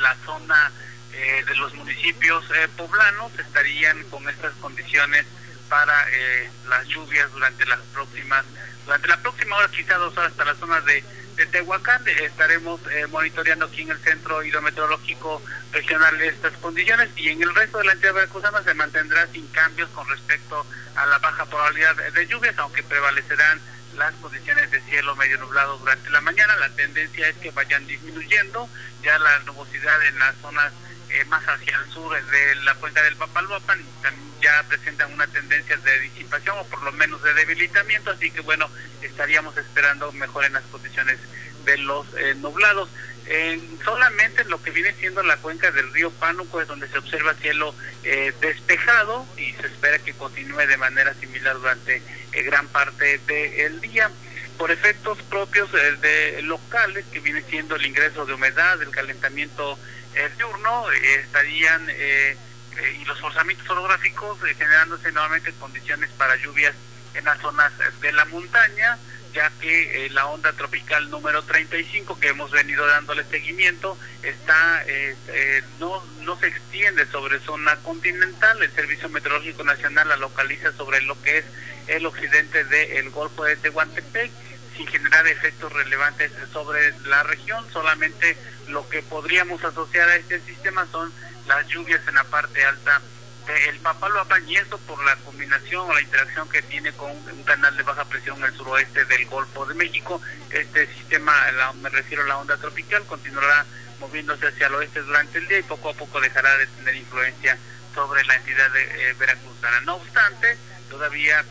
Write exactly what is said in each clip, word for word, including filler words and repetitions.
la zona eh, de los municipios eh, poblanos estarían con estas condiciones para eh, las lluvias durante las próximas, durante la próxima hora, quizá dos horas, hasta la zona de, de Tehuacán. Estaremos eh, monitoreando aquí en el Centro Hidrometeorológico Regional estas condiciones, y en el resto de la entidad veracruzana se mantendrá sin cambios con respecto a la baja probabilidad de lluvias, aunque prevalecerán las condiciones de cielo medio nublado durante la mañana. La tendencia es que vayan disminuyendo ya la nubosidad en las zonas eh, más hacia el sur de la cuenca del Papaloapan, también ya presentan una tendencia de disipación o por lo menos de debilitamiento, así que bueno, estaríamos esperando mejoren las condiciones de los eh, nublados. En solamente lo que viene siendo la cuenca del río Pánuco es donde se observa cielo eh, despejado, y se espera que continúe de manera similar durante eh, gran parte del día. Por efectos propios eh, de locales, que viene siendo el ingreso de humedad, el calentamiento eh, diurno, eh, estarían eh, eh, y los forzamientos orográficos eh, generándose nuevamente condiciones para lluvias en las zonas de la montaña, ya que eh, la onda tropical número treinta y cinco, que hemos venido dándole seguimiento, está eh, eh, no no se extiende sobre zona continental. El Servicio Meteorológico Nacional la localiza sobre lo que es el occidente del Golfo de Tehuantepec, sin generar efectos relevantes sobre la región. Solamente lo que podríamos asociar a este sistema son las lluvias en la parte alta el Papaloapan, y esto por la combinación o la interacción que tiene con un canal de baja presión en el suroeste del Golfo de México. Este sistema, la, me refiero a la onda tropical, continuará moviéndose hacia el oeste durante el día y poco a poco dejará de tener influencia sobre la entidad de eh, veracruzana. No obstante, todavía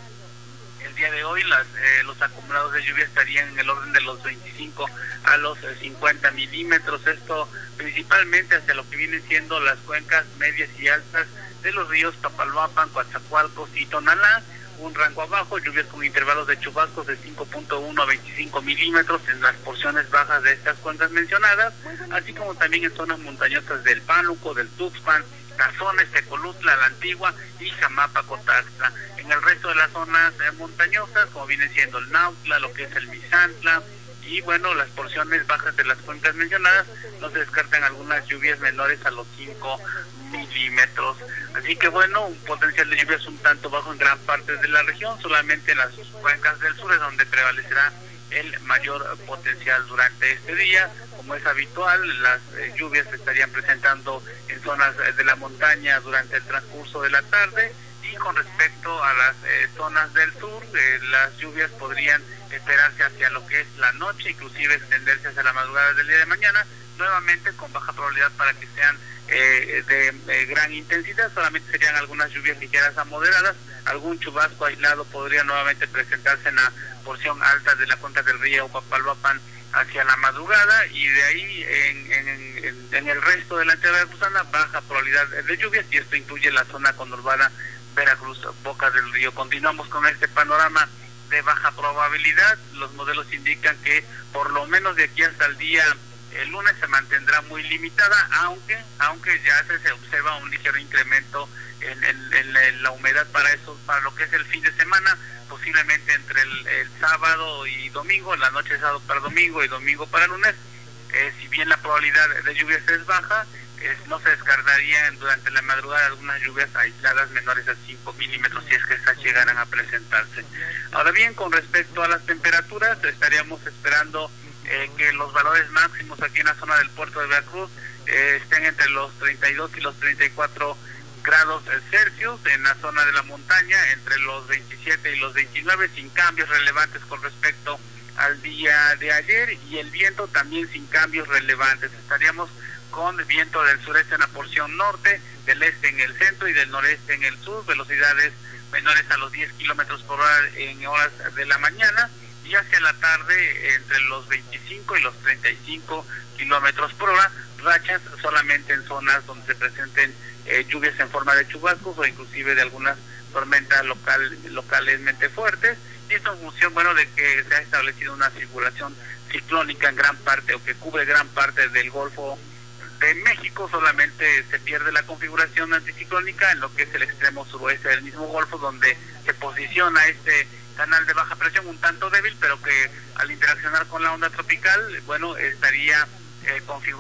el día de hoy las, eh, los acumulados de lluvia estarían en el orden de los veinticinco a los cincuenta milímetros, esto principalmente hacia lo que vienen siendo las cuencas medias y altas de los ríos Papaloapan, Coatzacoalcos y Tonalá. Un rango abajo, lluvias con intervalos de chubascos de cinco punto uno a veinticinco milímetros en las porciones bajas de estas cuencas mencionadas, así como también en zonas montañosas del Pánuco, del Tuxpan, Cazones, Tecolutla, La Antigua y Jamapa, Cotaxtla. En el resto de las zonas eh, montañosas, como viene siendo el Nautla, lo que es el Misantla, y bueno, las porciones bajas de las cuencas mencionadas, no se descartan algunas lluvias menores a los cinco milímetros. Así que bueno, un potencial de lluvias un tanto bajo en gran parte de la región, solamente en las cuencas del sur es donde prevalecerá el mayor potencial durante este día. Como es habitual, las eh, lluvias se estarían presentando en zonas eh, de la montaña durante el transcurso de la tarde, y con respecto a las eh, zonas del sur, eh, las lluvias podrían esperarse hacia lo que es la noche, inclusive extenderse hacia la madrugada del día de mañana, nuevamente con baja probabilidad para que sean eh, de eh, gran intensidad. Solamente serían algunas lluvias ligeras a moderadas, algún chubasco aislado podría nuevamente presentarse en la porción alta de la cuenca del río Papaloapan hacia la madrugada, y de ahí en, en, en, en el resto de la entidad veracruzana baja probabilidad de lluvias, y esto incluye la zona conurbada Veracruz, Boca del Río. Continuamos con este panorama de baja probabilidad. Los modelos indican que por lo menos de aquí hasta el día el lunes se mantendrá muy limitada, aunque aunque ya se, se observa un ligero incremento en, en, en, en la humedad para eso, para lo que es el fin de semana, posiblemente entre el, el sábado y domingo, la noche de sábado para domingo y domingo para lunes. Eh, si bien la probabilidad de lluvias es baja, es, no se descartarían durante la madrugada algunas lluvias aisladas menores a cinco milímetros si es que estas llegaran a presentarse. Ahora bien, con respecto a las temperaturas, estaríamos esperando eh, que los valores máximos aquí en la zona del puerto de Veracruz eh, estén entre los treinta y dos y los treinta y cuatro grados Celsius, en la zona de la montaña entre los veintisiete y los veintinueve, sin cambios relevantes con respecto al día de ayer, y el viento también sin cambios relevantes. Estaríamos con viento del sureste en la porción norte, del este en el centro y del noreste en el sur, velocidades menores a los diez kilómetros por hora en horas de la mañana, y hacia la tarde entre los veinticinco y los treinta y cinco kilómetros por hora, rachas solamente en zonas donde se presenten eh, lluvias en forma de chubascos o inclusive de algunas tormentas local, localmente fuertes, y esto en función, bueno, de que se ha establecido una circulación ciclónica en gran parte, o que cubre gran parte del Golfo de México. Solamente se pierde la configuración anticiclónica en lo que es el extremo suroeste del mismo Golfo, donde se posiciona este canal de baja presión un tanto débil, pero que al interaccionar con la onda tropical, bueno, estaría eh, configurado